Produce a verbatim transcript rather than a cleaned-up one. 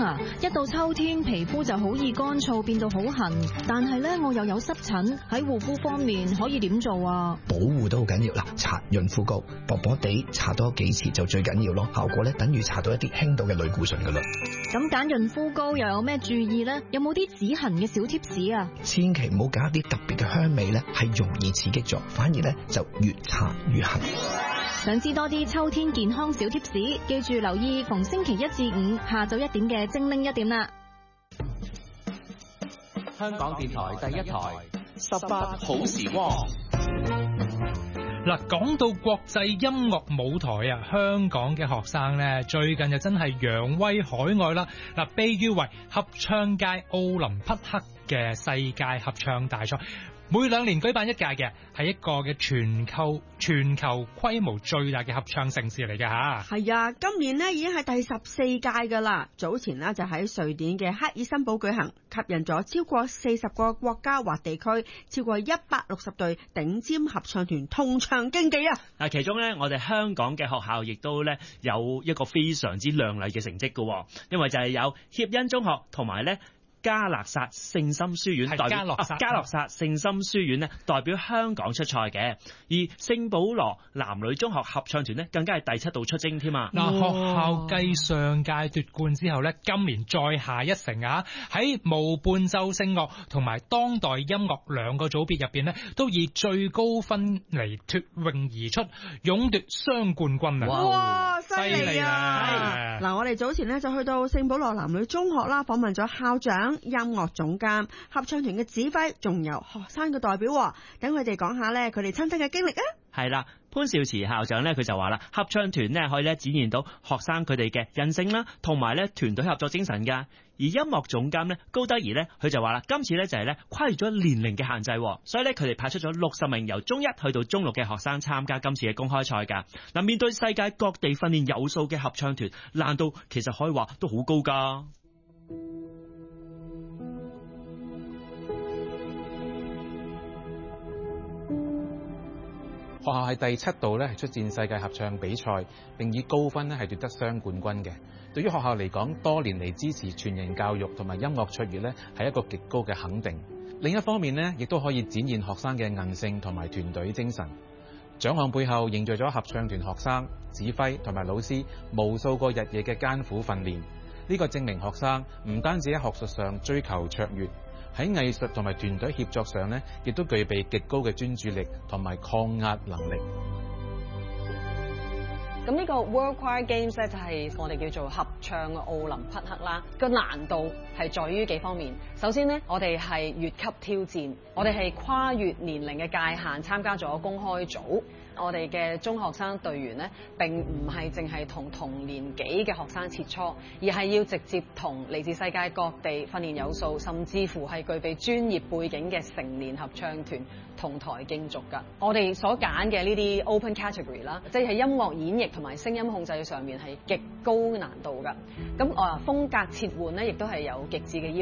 啊，一到秋天皮膚就好易乾燥變到好痕，但係咧我又有濕疹，喺護膚方面可以點做啊？ 保護都好緊要啦，搽潤膚膏，薄薄地搽多幾次就最緊要咯，效果咧等於搽到一啲輕度嘅類固醇噶啦。 咁揀潤膚膏又有咩注意咧？有冇啲止痕嘅小貼士啊？ 千祈唔好揀一啲特別嘅香味咧，係容易刺激咗，反而咧就越搽越痕。 想知多啲秋天健康小貼士，記住留意逢星期一至五下晝一點嘅精靈一點啦。 香港電台第一台十八好時光。 嗱，講到國際音樂舞台啊，香港嘅學生咧最近就真係揚威海外啦！嗱，被譽為合唱界奧林匹克嘅世界合唱大賽。每兩年舉辦一屆嘅，係一個嘅全球全球規模最大嘅合唱盛事嚟嘅吓。 係啊，今年呢已經係第十四屆噶啦。早前呢就喺瑞典嘅赫爾辛堡舉行，吸引咗超過四十個國家或地區，超過一百六十隊頂尖合唱團同場競技啊！ 嗱，其中呢，我哋香港嘅學校亦都呢有一個非常之亮麗嘅成績噶，因為就係有協恩中學同埋呢。加勒薩聖心書院代表加勒薩加勒薩聖心書院咧代表香港出賽嘅，而聖保羅男女中學合唱團咧更加係第七度出征添啊！ 嗱，學校繼上屆奪冠之後咧，今年再下一城啊！喺無伴奏聲樂同埋當代音樂兩個組別入邊咧，都以最高分嚟脫穎而出，勇奪雙冠軍啊！ 哇，犀利啊！嗱，我哋早前咧就去到聖保羅男女中學啦，訪問咗校長、音樂總監、合唱團嘅指揮，仲有學生嘅代表，等佢哋講下咧佢哋親身嘅經歷啊！ 係啦，潘少慈校長咧佢就話啦，合唱團咧可以咧展現到學生佢哋嘅韌性啦，同埋咧團隊合作精神噶。而音樂總監咧高德儀咧佢就話啦，今次咧就係咧跨越咗年齡嘅限制，所以咧佢哋派出咗六十名由中一去到中六嘅學生參加今次嘅公開賽噶。嗱，面對世界各地訓練有素嘅合唱團，難度其實可以話都好高噶。 學校係第七度咧係出戰世界合唱比賽，並以高分咧係奪得雙冠軍嘅。對於學校嚟講，多年嚟支持全人教育同埋音樂卓越咧係一個極高嘅肯定。另一方面咧，亦都可以展現學生嘅韌性同埋團隊精神。獎項背後凝聚咗合唱團學生、指揮同埋老師無數個日夜嘅艱苦訓練。呢個證明學生唔單止喺學術上追求卓越，喺藝術同埋團隊協作上呢，亦都具備極高嘅專注力同埋抗壓能力。 咁呢個 World Choir Games 咧就係我哋叫做合唱嘅奧林匹克啦。個難度係在於幾方面。首先呢，我哋係越級挑戰，我哋係跨越年齡嘅界限參加咗公開組。我哋嘅中學生隊員呢，並唔係淨係同同年紀嘅學生切磋，而係要直接同嚟自世界各地訓練有素，甚至乎係具備專業背景嘅成年合唱團同台競逐㗎。我哋所揀嘅呢啲 open category 啦，即係音樂演繹同埋聲音控制上面係極高難度㗎。咁啊風格切換呢，亦都係有極致嘅要